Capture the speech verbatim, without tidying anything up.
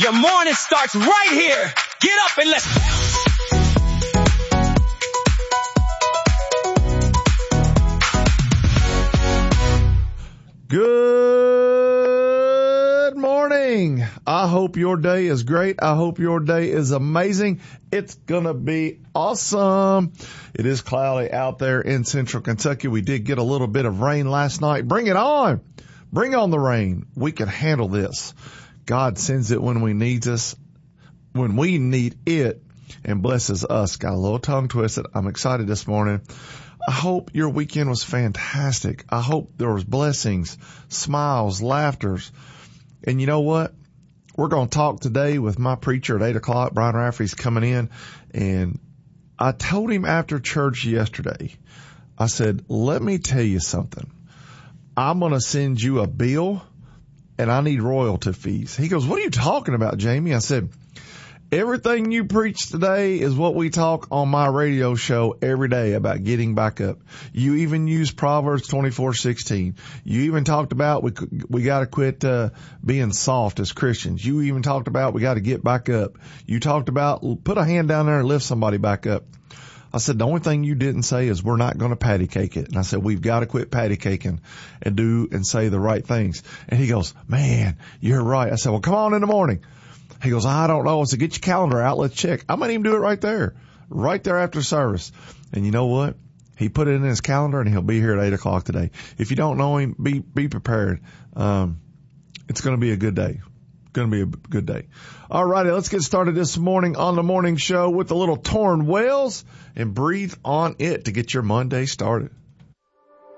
Your morning starts right here. Get up and let's bounce. Good morning. I hope your day is great. I hope your day is amazing. It's gonna be awesome. It is cloudy out there in central Kentucky. We did get a little bit of rain last night. Bring it on. Bring on the rain. We can handle this. God sends it when we need us, when we need it, and blesses us. Got a little tongue twisted. I'm excited this morning. I hope your weekend was fantastic. I hope there was blessings, smiles, laughters. And you know what? We're going to talk today with my preacher at eight o'clock. Brian Rafferty's coming in. And I told him after church yesterday, I said, let me tell you something. I'm going to send you a bill and I need royalty fees. He goes, what are you talking about, Jamie? I said, everything you preach today is what we talk on my radio show every day about getting back up. You even use Proverbs twenty-four sixteen. You even talked about we we got to quit uh, being soft as Christians. You even talked about we got to get back up. You talked about put a hand down there and lift somebody back up. I said, the only thing you didn't say is we're not going to patty cake it. And I said, we've got to quit patty caking and do and say the right things. And he goes, man, you're right. I said, well, come on in the morning. He goes, I don't know. I said, get your calendar out. Let's check. I might even do it right there, right there after service. And you know what? He put it in his calendar and he'll be here at eight o'clock today. If you don't know him, be, be prepared. Um, it's going to be a good day. Going to be a good day. All righty. Let's get started this morning on the morning show with a little Torn Wells and Breathe on It to get your Monday started.